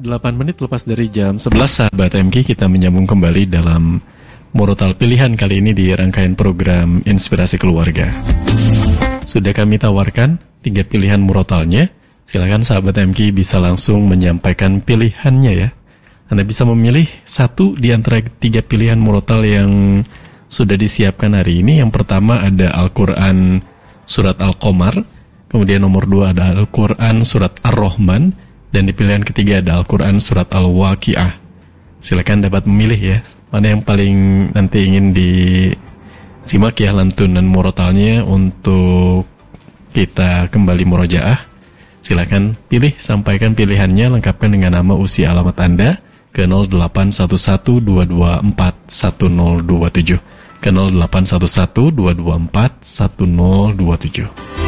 8 menit lepas dari jam 11, sahabat MK, kita menyambung kembali dalam Murotal Pilihan kali ini di rangkaian program Inspirasi Keluarga. Sudah kami tawarkan 3 pilihan murotalnya. Silakan sahabat MK bisa langsung menyampaikan pilihannya ya. Anda bisa memilih satu di antara 3 pilihan murotal yang sudah disiapkan hari ini. Yang pertama ada Al-Quran Surat Al-Qamar, kemudian nomor 2 ada Al-Quran Surat Ar-Rahman, dan di pilihan ketiga ada Al-Quran Surat Al-Waqi'ah. Silakan dapat memilih ya, mana yang paling nanti ingin disimak ya lantunan murotalnya untuk kita kembali murojaah. Silakan pilih, sampaikan pilihannya, lengkapkan dengan nama, usia, alamat Anda ke 0811-224-1027, ke 0811-224-1027.